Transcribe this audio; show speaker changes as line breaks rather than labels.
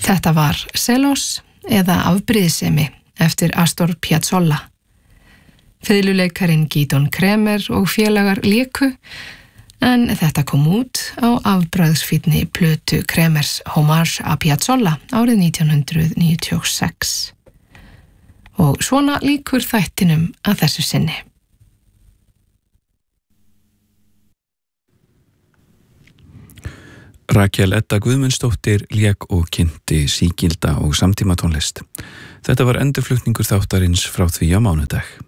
Þetta var Selos eða afbrýðisemi eftir Astor Piazzolla. Fiðluleikarin Gidon Kremer og félagar léku, en þetta kom út á afbragðsfínni plötu Kremers Hommage à Piazzolla árið 1996. Og svona lýkur þættinum að þessu sinni.
Rakel Edda Guðmundsdóttir lék og kynnti sígilda og samtímatónlist. Þetta var endurflutningur þáttarins frá því á mánudag.